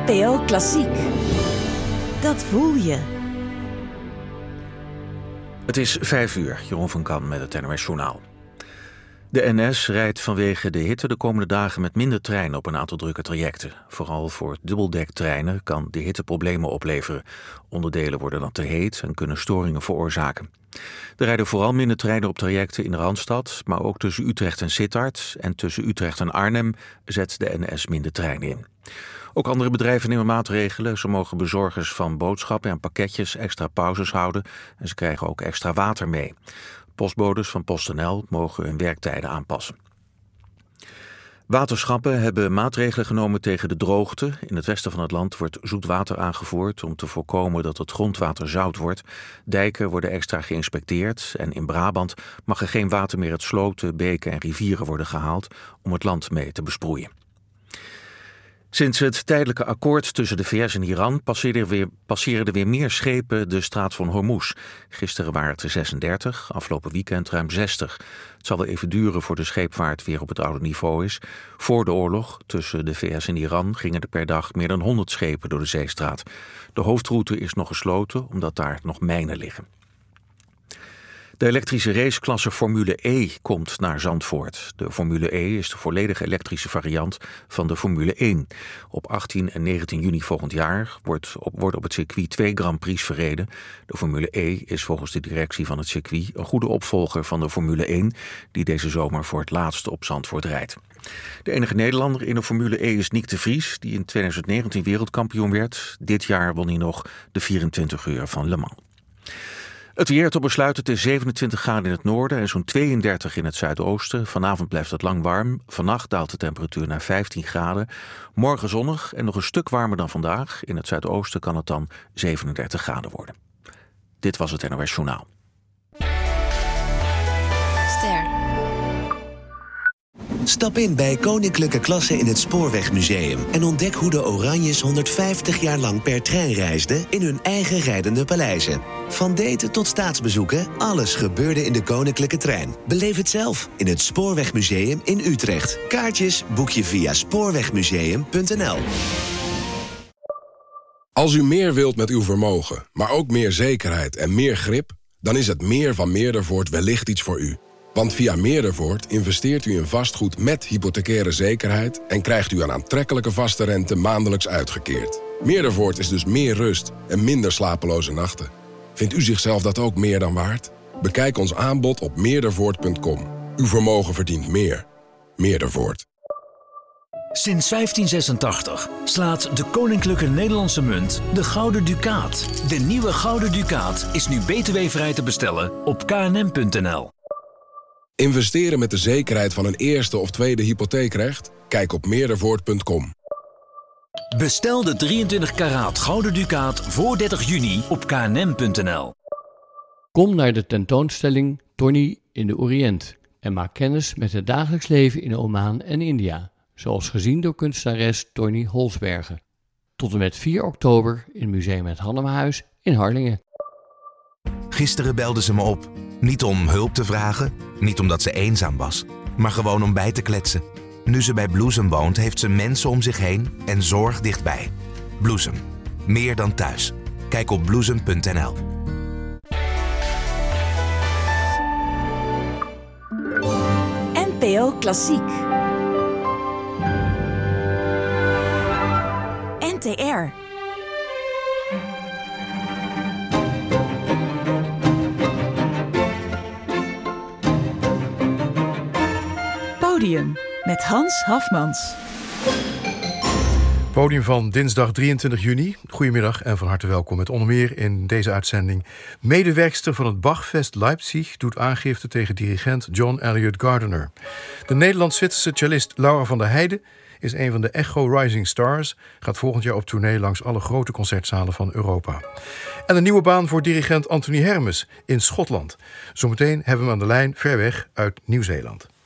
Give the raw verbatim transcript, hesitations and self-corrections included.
N P O Klassiek. Dat voel je. Het is vijf uur, Jeroen van Kan met het N O S Journaal. De N S rijdt vanwege de hitte de komende dagen met minder treinen op een aantal drukke trajecten. Vooral voor dubbeldek-treinen kan de hitte problemen opleveren. Onderdelen worden dan te heet en kunnen storingen veroorzaken. Er rijden vooral minder treinen op trajecten in de Randstad, maar ook tussen Utrecht en Sittard en tussen Utrecht en Arnhem zet de N S minder treinen in. Ook andere bedrijven nemen maatregelen. Zo mogen bezorgers van boodschappen en pakketjes extra pauzes houden en ze krijgen ook extra water mee. Postbodes van PostNL mogen hun werktijden aanpassen. Waterschappen hebben maatregelen genomen tegen de droogte. In het westen van het land wordt zoet water aangevoerd om te voorkomen dat het grondwater zout wordt. Dijken worden extra geïnspecteerd en in Brabant mag er geen water meer uit sloten, beken en rivieren worden gehaald om het land mee te besproeien. Sinds het tijdelijke akkoord tussen de V S en Iran passeren er, weer, passeren er weer meer schepen de straat van Hormuz. Gisteren waren het er zesendertig, afgelopen weekend ruim zestig. Het zal wel even duren voor de scheepvaart weer op het oude niveau is. Voor de oorlog tussen de V S en Iran gingen er per dag meer dan honderd schepen door de zeestraat. De hoofdroute is nog gesloten omdat daar nog mijnen liggen. De elektrische raceklasse Formule E komt naar Zandvoort. De Formule E is de volledige elektrische variant van de Formule één. Op achttien en negentien juni volgend jaar wordt op, wordt op het circuit twee Grand Prix verreden. De Formule E is volgens de directie van het circuit een goede opvolger van de Formule één... die deze zomer voor het laatst op Zandvoort rijdt. De enige Nederlander in de Formule E is Nick de Vries, die in twintig negentien wereldkampioen werd. Dit jaar won hij nog de vierentwintig uur van Le Mans. Het weer tot besluit, het is zevenentwintig graden in het noorden en zo'n tweeëndertig in het zuidoosten. Vanavond blijft het lang warm. Vannacht daalt de temperatuur naar vijftien graden. Morgen zonnig en nog een stuk warmer dan vandaag. In het zuidoosten kan het dan zevenendertig graden worden. Dit was het N O S Journaal. Ster. Stap in bij Koninklijke Klasse in het Spoorwegmuseum en ontdek hoe de Oranjes honderdvijftig jaar lang per trein reisden in hun eigen rijdende paleizen. Van daten tot staatsbezoeken, alles gebeurde in de Koninklijke Trein. Beleef het zelf in het Spoorwegmuseum in Utrecht. Kaartjes boek je via spoorwegmuseum punt n l. Als u meer wilt met uw vermogen, maar ook meer zekerheid en meer grip, dan is het meer van Meerdervoort wellicht iets voor u. Want via Meerdervoort investeert u in vastgoed met hypothecaire zekerheid en krijgt u een aantrekkelijke vaste rente maandelijks uitgekeerd. Meerdervoort is dus meer rust en minder slapeloze nachten. Vindt u zichzelf dat ook meer dan waard? Bekijk ons aanbod op meerdervoort punt com. Uw vermogen verdient meer. Meerdervoort. Sinds vijftien zesentachtig slaat de Koninklijke Nederlandse Munt de Gouden Ducaat. De nieuwe Gouden Ducaat is nu B T W-vrij te bestellen op k n m punt n l. Investeren met de zekerheid van een eerste of tweede hypotheekrecht? Kijk op meerdervoort punt com. Bestel de drieëntwintig karaat Gouden Ducaat voor dertig juni op k n m punt n l. Kom naar de tentoonstelling Tony in de Oriënt en maak kennis met het dagelijks leven in Oman en India, zoals gezien door kunstenares Tony Holsbergen. Tot en met vier oktober in Museum het Hannemahuis in Harlingen. Gisteren belde ze me op. Niet om hulp te vragen, niet omdat ze eenzaam was, maar gewoon om bij te kletsen. Nu ze bij Bloesem woont, heeft ze mensen om zich heen en zorg dichtbij. Bloesem. Meer dan thuis. Kijk op bloesem punt n l. N P O Klassiek. N T R. Podium met Hans Hafmans. Podium van dinsdag drieëntwintig juni. Goedemiddag en van harte welkom met onder meer in deze uitzending. Medewerkster van het Bachfest Leipzig doet aangifte tegen dirigent John Elliott Gardiner. De Nederlands-Zwitserse cellist Laura van der Heijden is een van de Echo Rising Stars, gaat volgend jaar op tournee langs alle grote concertzalen van Europa. En een nieuwe baan voor dirigent Anthony Hermes in Schotland. Zometeen hebben we hem aan de lijn ver weg uit Nieuw-Zeeland.